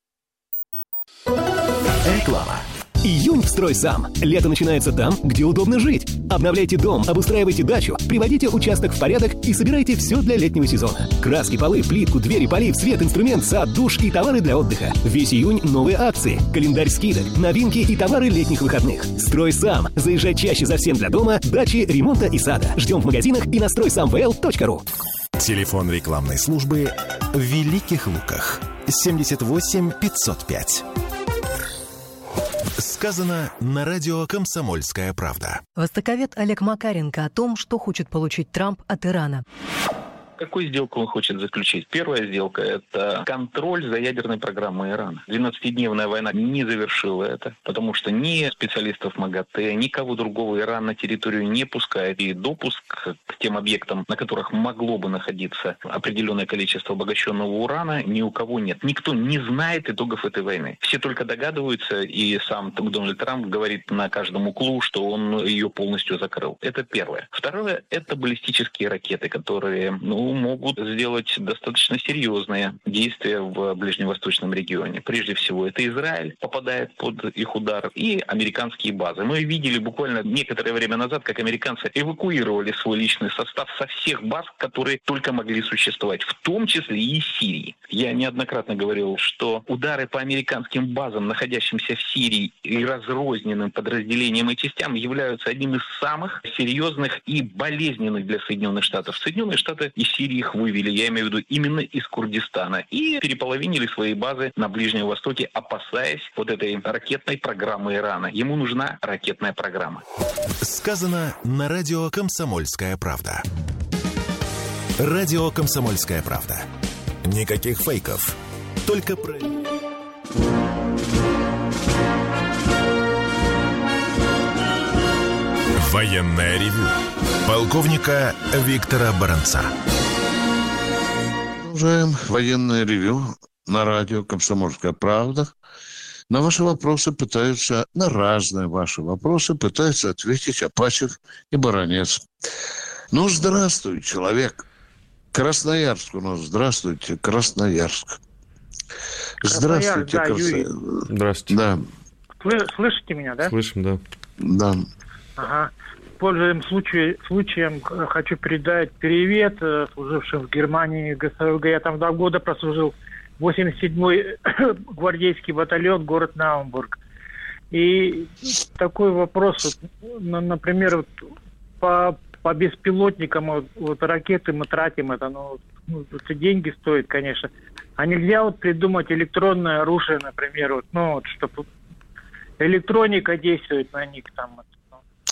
Реклама. Июнь в «Строй сам». Лето начинается там, где удобно жить. Обновляйте дом, обустраивайте дачу, приводите участок в порядок и собирайте все для летнего сезона. Краски, полы, плитку, двери, полив, свет, инструмент, сад, душ и товары для отдыха. Весь июнь новые акции, календарь скидок, новинки и товары летних выходных. «Строй сам». Заезжай чаще за всем для дома, дачи, ремонта и сада. Ждем в магазинах и на стройсамвл.ру. Телефон рекламной службы в Великих Луках 78 505. Сказано на радио «Комсомольская правда». Востоковед Олег Макаренко о том, что хочет получить Трамп от Ирана. Какую сделку он хочет заключить? Первая сделка – это контроль за ядерной программой Ирана. 12-дневная война не завершила это, потому что ни специалистов МАГАТЭ, никого другого Иран на территорию не пускает. И допуск к тем объектам, на которых могло бы находиться определенное количество обогащенного урана, ни у кого нет. Никто не знает итогов этой войны. Все только догадываются, и сам Дональд Трамп говорит на каждом углу, что он ее полностью закрыл. Это первое. Второе – это баллистические ракеты, которые, могут сделать достаточно серьезные действия в ближневосточном регионе. Прежде всего, это Израиль попадает под их удар и американские базы. Мы видели буквально некоторое время назад, как американцы эвакуировали свой личный состав со всех баз, которые только могли существовать, в том числе и из Сирии. Я неоднократно говорил, что удары по американским базам, находящимся в Сирии, и разрозненным подразделениям и частям являются одним из самых серьезных и болезненных для Соединенных Штатов. Соединенные Штаты из Сирии их вывели, я имею в виду именно из Курдистана, и переполовинили свои базы на Ближнем Востоке, опасаясь вот этой ракетной программы Ирана. Ему нужна ракетная программа. Сказано на радио «Комсомольская правда». Радио «Комсомольская правда». Никаких фейков, только про... Военное ревю полковника Виктора Баранца. Продолжаем военное ревю на радио «Комсомольская правда». На ваши вопросы пытаются, на разные ваши вопросы пытаются ответить Апачев и Баранец. Здравствуй, человек. Красноярск у нас. Здравствуйте, Красноярск. Здравствуйте, да, Юрий. Здравствуйте. Да. Слышите меня, да? Слышим, да. Да. Ага. Пользуясь случаем, хочу передать привет служившим в Германии ГСВГ. Я там 2 года прослужил. 87-й гвардейский батальон, город Наумбург. И такой вопрос, например, по беспилотникам, ракеты мы тратим, это деньги стоит, конечно. А нельзя придумать электронное оружие, например, чтобы электроника действует на них там.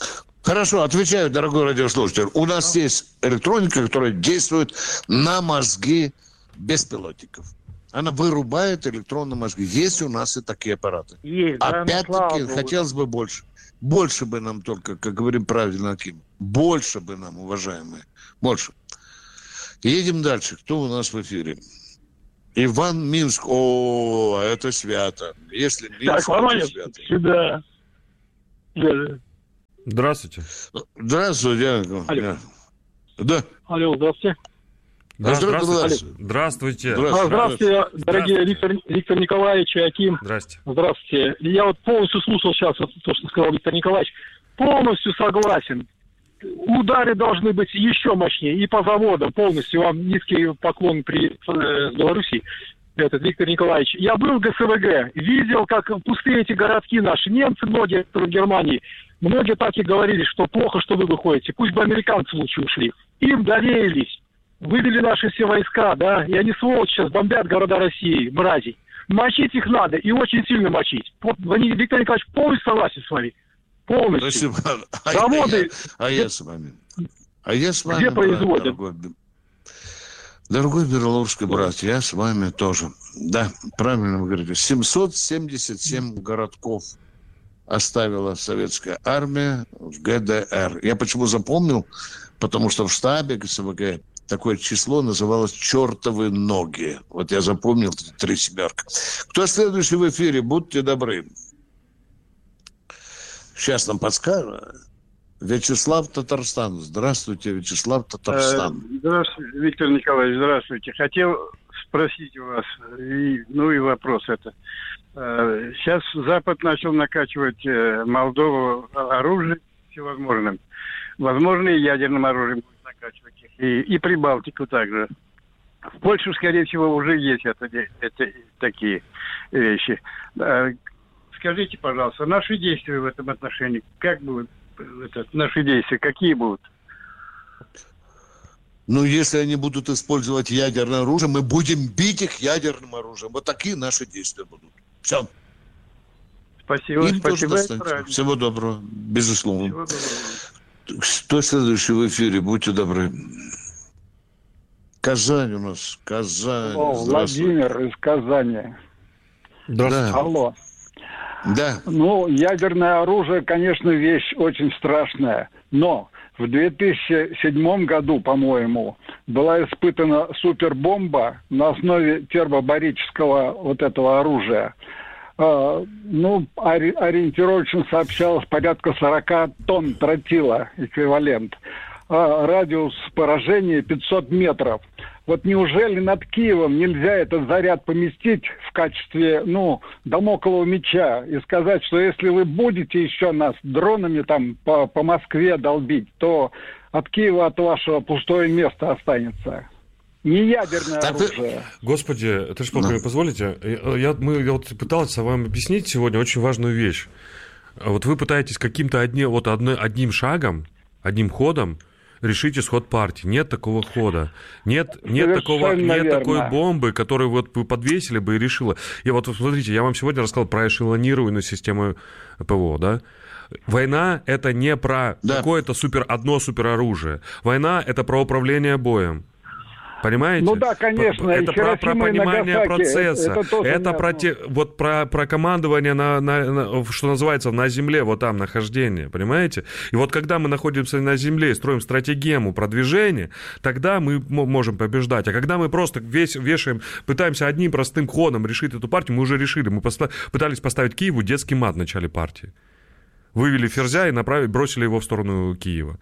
Хорошо, отвечаю, дорогой радиослушатель. У нас есть электроника, которая действует на мозги беспилотников. Она вырубает электронные мозги. Есть у нас и такие аппараты. Есть, опять-таки, хотелось бы больше. Больше бы нам только, как говорим правильно, Аким. Больше бы нам, уважаемые. Больше. Едем дальше. Кто у нас в эфире? Иван, Минск. О, это свято. Если Минск, это свято. Сюда. Здравствуйте. Здравствуйте. Алло. Да. Алло, здравствуйте. Да, здравствуйте. Здравствуйте, дорогие Виктор Николаевич и Аким. Здравствуйте. Здравствуйте. Я вот полностью слушал сейчас то, что сказал Виктор Николаевич. Полностью согласен. Удары должны быть еще мощнее. И по заводам полностью. Вам низкий поклон с Беларуси. Виктор Николаевич. Я был в ГСВГ. Видел, как пустые эти городки наши. Немцы многие в Германии. Многие так и говорили, что плохо, что вы выходите. Пусть бы американцы лучше ушли. Им доверились. Вывели наши все войска, да, и они, сволочи, сейчас бомбят города России, мрази. Мочить их надо, и очень сильно мочить. Виктор Николаевич полностью согласен с вами. Полностью. Спасибо. Заводы... Я с вами. Я с вами, где производят? Дорогой Берловский брат, я с вами тоже. Да, правильно вы говорите. 777 городков оставила советская армия в ГДР. Я почему запомнил? Потому что в штабе ГСВГ такое число называлось «чертовы ноги». Вот я запомнил 3 семерка. Кто следующий в эфире? Будьте добры. Сейчас нам подскажут. Вячеслав, Татарстан. Здравствуйте, Вячеслав, Татарстан. Здравствуйте, Виктор Николаевич, здравствуйте. Хотел спросить у вас, и вопрос это. Сейчас Запад начал накачивать Молдову оружием всевозможным. Возможно, и ядерным оружием будет накачивать их. И Прибалтику также. В Польше, скорее всего, уже есть такие вещи. Скажите, пожалуйста, наши действия в этом отношении, как будут наши действия, какие будут? Ну, если они будут использовать ядерное оружие, мы будем бить их ядерным оружием. Вот такие наши действия будут. Все. Спасибо. Им Спасибо. Всего доброго. Безусловно. Всего доброго. Кто следующий в эфире? Будьте добры. Казань у нас. Казань. Владимир из Казани. Да. Алло. Да. Ну, ядерное оружие, конечно, вещь очень страшная. Но в 2007 году, по-моему, была испытана супербомба на основе термобарического вот этого оружия. Ориентировочно сообщалось порядка 40 тонн тротила, эквивалент. Радиус поражения 500 метров. Вот неужели над Киевом нельзя этот заряд поместить в качестве, дамоклового меча и сказать, что если вы будете еще нас дронами там по Москве долбить, то от Киева, от вашего пустое место останется. Не ядерное оружие. Господи, это ж пока позволите? Я вот пытался вам объяснить сегодня очень важную вещь. Вот вы пытаетесь каким-то одним шагом, одним ходом решить исход партии. Нет такого хода. Нет такой бомбы, которую вот вы подвесили бы и решила. И вот смотрите, я вам сегодня рассказал про эшелонированную систему ПВО, да? Война — это не про какое-то одно супероружие. Война — это про управление боем. Понимаете? Ну да, конечно. Это про понимание процесса. Это про командование что называется, на земле, вот там нахождение. Понимаете? И вот когда мы находимся на земле и строим стратегему продвижения, тогда мы можем побеждать. А когда мы просто вешаем, пытаемся одним простым ходом решить эту партию, мы уже решили. Мы пытались поставить Киеву детский мат в начале партии. Вывели ферзя и бросили его в сторону Киева.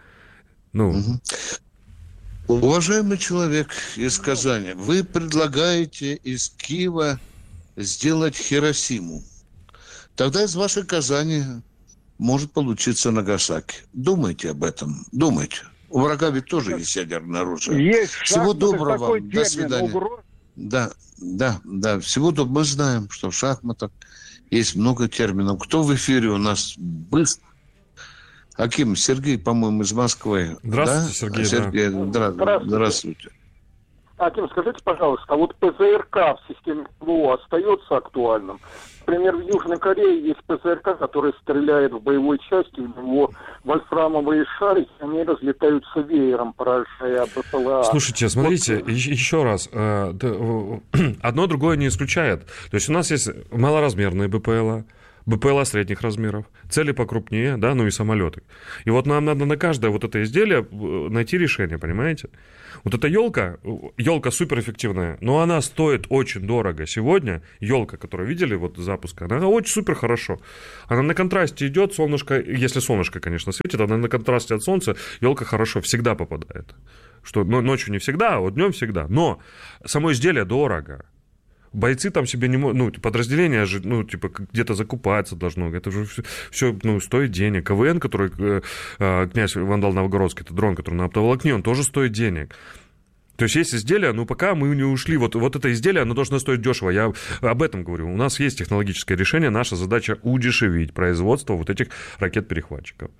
Уважаемый человек из Казани, вы предлагаете из Киева сделать Хиросиму. Тогда из вашей Казани может получиться Нагасаки. Думайте об этом. Думайте. У врага ведь тоже есть ядерное оружие. Есть Всего доброго вам. До свидания. Угроз. Да. Всего доброго. Мы знаем, что в шахматах есть много терминов. Кто в эфире у нас быстро? Аким, Сергей, по-моему, из Москвы. Здравствуйте, да? Сергей. Здравствуйте. Аким, скажите, пожалуйста, а вот ПЗРК в системе ПВО остается актуальным? Например, в Южной Корее есть ПЗРК, который стреляет в боевой части, у него вольфрамовые шарики, они разлетаются веером, поражая БПЛА. Слушайте, смотрите, еще раз, одно другое не исключает. То есть у нас есть малоразмерные БПЛА, БПЛА средних размеров, цели покрупнее, да, ну и самолеты. И вот нам надо на каждое вот это изделие найти решение, понимаете? Вот эта елка суперэффективная, но она стоит очень дорого. Сегодня елка, которую видели, вот запуск, она очень супер хорошо. Она на контрасте идет, солнышко, если солнышко, конечно, светит, она на контрасте от солнца, елка хорошо всегда попадает. Что ночью не всегда, а вот днем всегда. Но само изделие дорого. Бойцы там себе не могут, подразделение же, где-то закупаться должно, это же все стоит денег. КВН, который князь Вандал Новгородский, это дрон, который на оптоволокне, он тоже стоит денег. То есть есть изделия, но пока мы не ушли, вот это изделие, оно должно стоить дешево, я об этом говорю. У нас есть технологическое решение, наша задача удешевить производство вот этих ракет-перехватчиков.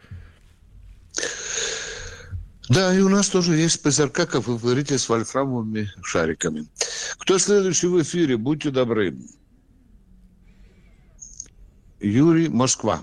Да, и у нас тоже есть ПЗРК, как вы говорите, с вольфрамовыми шариками. Кто следующий в эфире? Будьте добры. Юрий, Москва.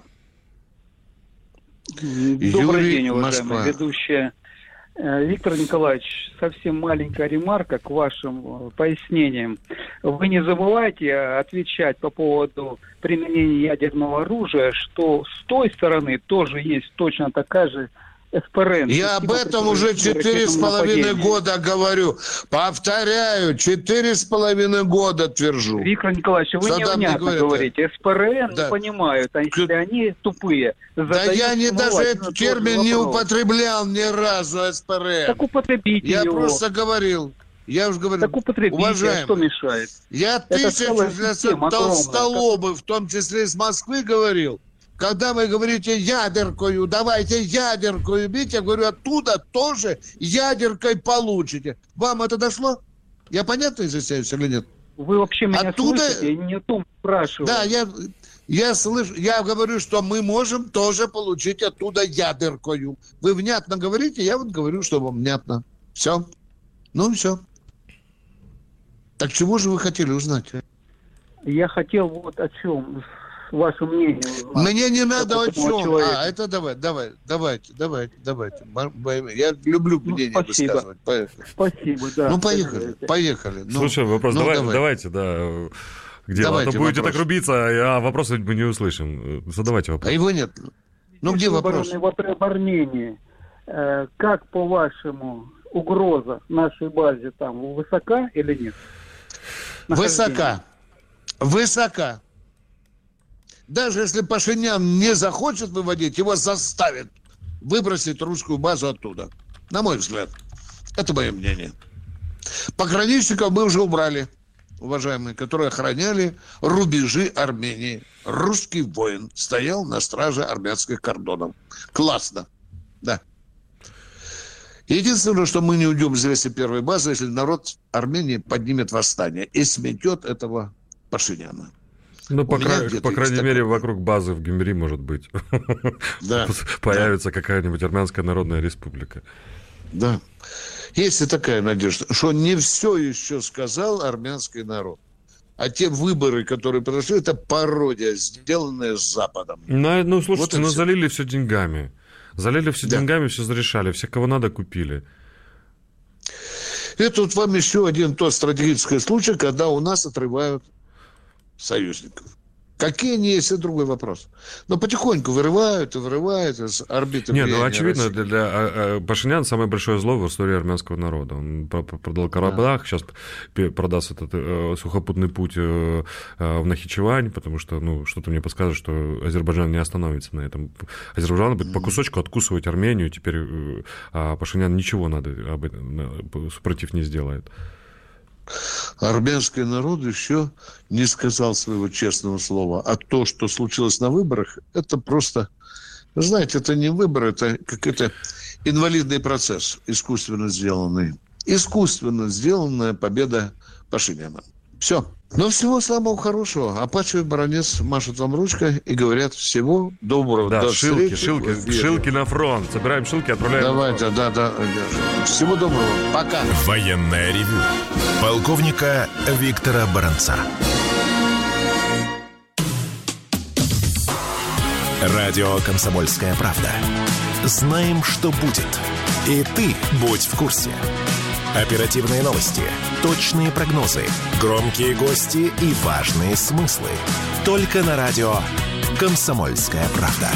Добрый день, уважаемые ведущие. Виктор Николаевич, совсем маленькая ремарка к вашим пояснениям. Вы не забывайте отвечать по поводу применения ядерного оружия, что с той стороны тоже есть точно такая же СПРН. Я об этом уже 4,5 года говорю. Повторяю, 4,5 года твержу. Виктор Николаевич, вы невнятно говорите. СПРН не понимают, а если они тупые. Да я даже этот термин не употреблял ни разу, СПРН. Так употребите я его. Просто говорил. Я уже говорю, так употребите, уважаемый, что мешает? Я тысячу толстолобов, в том числе из Москвы, говорил. Когда вы говорите ядеркою, давайте ядеркою бить, я говорю, оттуда тоже ядеркой получите. Вам это дошло? Я понятно изъясняюсь или нет? Вы вообще меня слышите? Я не о том спрашиваю. Да, я слышу, я говорю, что мы можем тоже получить оттуда ядеркою. Вы внятно говорите, я вот говорю, что вам внятно. Все. Ну, все. Так чего же вы хотели узнать? Я хотел вот о чем... Ваше мнение. Мне не надо о чем. Человека. Это давайте. Я люблю мнение высказывать. Поехали. Спасибо, да. Ну, поехали. Слушай, вопрос, давайте, да. Где? Давайте, а то будете так рубиться, а вопросы мы не услышим. Задавайте вопрос. А его нет. Ну, где вопрос? В Армении. Как, по-вашему, угроза нашей базе там высока или нет? Высока. Даже если Пашинян не захочет выводить, его заставят выбросить русскую базу оттуда. На мой взгляд. Это мое мнение. Пограничников мы уже убрали, уважаемые, которые охраняли рубежи Армении. Русский воин стоял на страже армянских кордонов. Классно. Да. Единственное, что мы не уйдем с 201-й базы, если народ Армении поднимет восстание и сметет этого Пашиняна. Ну, по крайней мере, вокруг базы в Гюмри, может быть, появится какая-нибудь Армянская Народная Республика. Да. Есть и такая надежда, что не все еще сказал армянский народ. А те выборы, которые прошли, это пародия, сделанная с Западом. Ну, слушайте, вот залили все деньгами. Залили все деньгами, все зарешали, все, кого надо, купили. И тут вам еще один тот стратегический случай, когда у нас отрывают союзников. Какие они есть, это другой вопрос. Но потихоньку вырывают из орбиты. Нет, ну очевидно, для Пашинян самое большое зло в истории армянского народа. Он продал Карабах, сейчас продаст этот сухопутный путь в Нахичевань, потому что, что-то мне подсказывает, что Азербайджан не остановится на этом. Азербайджан будет по кусочку откусывать Армению, теперь Пашинян ничего против не сделает. Армянский народ еще не сказал своего честного слова. А то, что случилось на выборах, это просто... Знаете, это не выборы, это какой-то инвалидный процесс, искусственно сделанный. Искусственно сделанная победа Пашиняна. Все. Но всего самого хорошего. Апачевый баронец машет вам ручкой и говорят всего доброго. Да, шилки на фронт. Собираем шилки, отправляем. Давайте, да. Всего доброго. Пока. Военное ревю полковника Виктора Баранца. Радио «Комсомольская правда». Знаем, что будет. И ты будь в курсе. Оперативные новости, точные прогнозы, громкие гости и важные смыслы. Только на радио «Комсомольская правда».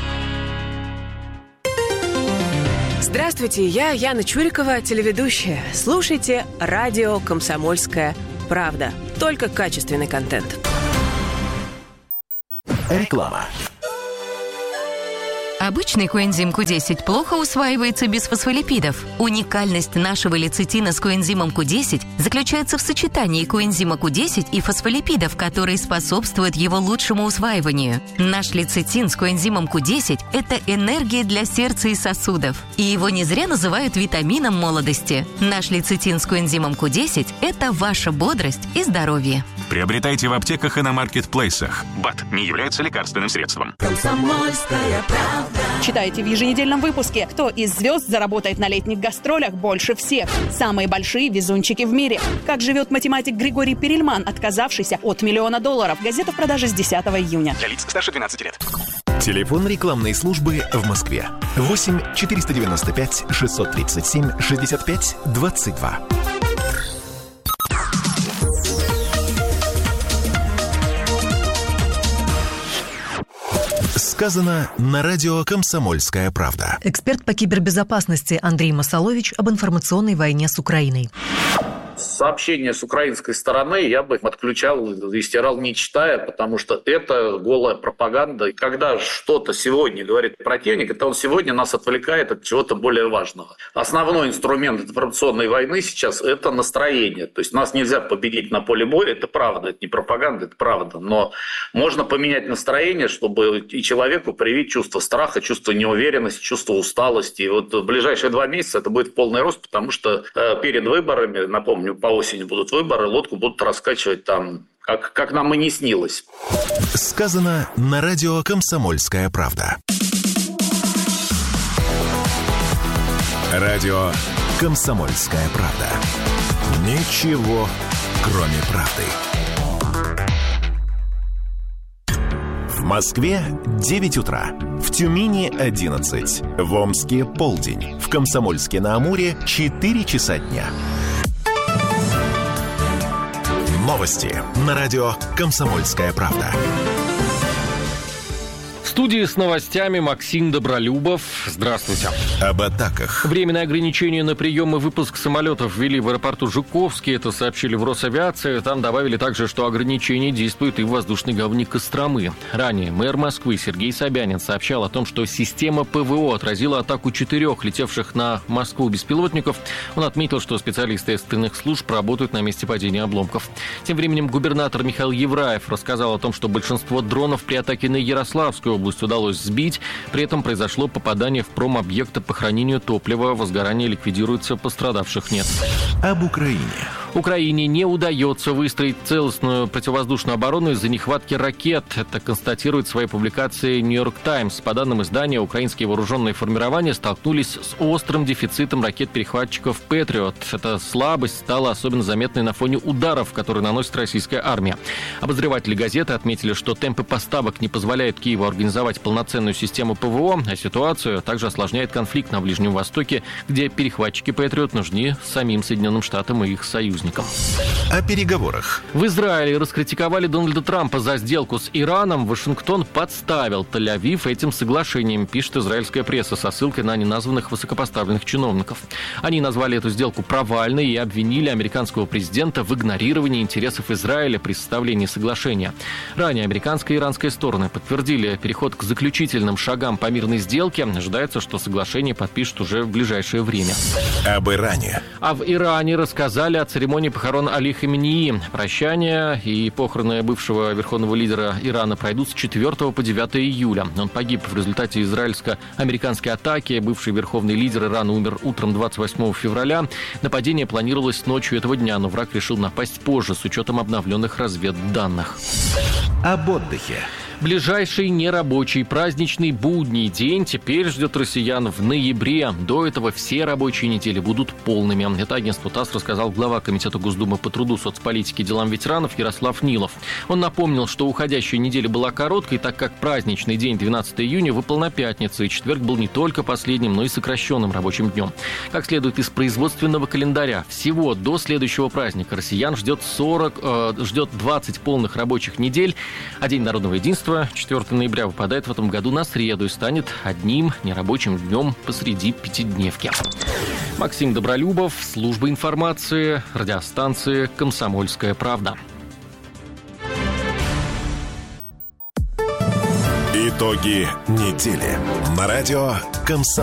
Здравствуйте, я Яна Чурикова, телеведущая. Слушайте радио «Комсомольская правда». Только качественный контент. Реклама. Обычный коэнзим Q10 плохо усваивается без фосфолипидов. Уникальность нашего лецитина с коэнзимом Q10 заключается в сочетании коэнзима Q10 и фосфолипидов, которые способствуют его лучшему усваиванию. Наш лецитин с коэнзимом Q10 – это энергия для сердца и сосудов. И его не зря называют витамином молодости. Наш лецитин с коэнзимом Q10 – это ваша бодрость и здоровье. Приобретайте в аптеках и на маркетплейсах. БАД не является лекарственным средством. Комсомольская правда. Читайте в еженедельном выпуске, кто из звезд заработает на летних гастролях больше всех. Самые большие везунчики в мире. Как живет математик Григорий Перельман, отказавшийся от $1 миллион. Газета в продаже с 10 июня. Для лиц старше 12 лет. Телефон рекламной службы в Москве. 8 495 637 65 22. Сказано на радио «Комсомольская правда». Эксперт по кибербезопасности Андрей Масалович об информационной войне с Украиной. Сообщения с украинской стороны я бы отключал и стирал, не читая, потому что это голая пропаганда. И когда что-то сегодня говорит противник, это он сегодня нас отвлекает от чего-то более важного. Основной инструмент информационной войны сейчас – это настроение. То есть нас нельзя победить на поле боя, это правда, это не пропаганда, это правда. Но можно поменять настроение, чтобы и человеку привить чувство страха, чувство неуверенности, чувство усталости. И вот в ближайшие 2 месяца это будет в полный рост, потому что перед выборами, напомню, по осени будут выборы, лодку будут раскачивать там, как нам и не снилось. Сказано на радио «Комсомольская правда». Радио «Комсомольская правда». Ничего, кроме правды. В Москве 9 утра. В Тюмени 11. В Омске полдень. В Комсомольске-на-Амуре 4 часа дня. Новости на радио «Комсомольская правда». В студии с новостями Максим Добролюбов. Здравствуйте. Об атаках. Временное ограничение на прием и выпуск самолетов ввели в аэропорту Жуковский. Это сообщили в Росавиации. Там добавили также, что ограничение действует и в воздушной гавани Костромы. Ранее мэр Москвы Сергей Собянин сообщал о том, что система ПВО отразила атаку 4 летевших на Москву беспилотников. Он отметил, что специалисты экстренных служб работают на месте падения обломков. Тем временем губернатор Михаил Евраев рассказал о том, что большинство дронов при атаке на Ярославскую область удалось сбить. При этом произошло попадание в промобъекты по хранению топлива. Возгорание ликвидируется, пострадавших нет. Об Украине. Украине не удается выстроить целостную противовоздушную оборону из-за нехватки ракет. Это констатирует в своей публикации «Нью-Йорк Таймс». По данным издания, украинские вооруженные формирования столкнулись с острым дефицитом ракет-перехватчиков «Патриот». Эта слабость стала особенно заметной на фоне ударов, которые наносит российская армия. Обозреватели газеты отметили, что темпы поставок не позволяют Киеву организовать полноценную систему ПВО, а ситуацию также осложняет конфликт на Ближнем Востоке, где перехватчики «Патриот» нужны самим Соединенным Штатам и их союзникам. О переговорах. В Израиле раскритиковали Дональда Трампа за сделку с Ираном. Вашингтон подставил Тель-Авив этим соглашением, пишет израильская пресса со ссылкой на неназванных высокопоставленных чиновников. Они назвали эту сделку провальной и обвинили американского президента в игнорировании интересов Израиля при составлении соглашения. Ранее американская и иранская стороны подтвердили переход к заключительным шагам по мирной сделке. Ожидается, что соглашение подпишут уже в ближайшее время. Об Иране. А в Иране рассказали о церемонии церемонии похорон Али Хаменеи. Прощание и похороны бывшего верховного лидера Ирана пройдут с 4 по 9 июля. Он погиб в результате израильско-американской атаки. Бывший верховный лидер Ирана умер утром 28 февраля. Нападение планировалось ночью этого дня, но враг решил напасть позже с учетом обновленных разведданных. Об отдыхе. Ближайший нерабочий праздничный будний день теперь ждет россиян в ноябре. До этого все рабочие недели будут полными. Это агентству ТАСС рассказал глава Комитета Госдумы по труду, соцполитике и делам ветеранов Ярослав Нилов. Он напомнил, что уходящая неделя была короткой, так как праздничный день 12 июня выпал на пятницу, и четверг был не только последним, но и сокращенным рабочим днем. Как следует из производственного календаря, всего до следующего праздника россиян ждет 20 полных рабочих недель, а День народного единства 4 ноября выпадает в этом году на среду и станет одним нерабочим днем посреди пятидневки. Максим Добролюбов, служба информации, радиостанции «Комсомольская правда». Итоги недели на радио «Комсомольская».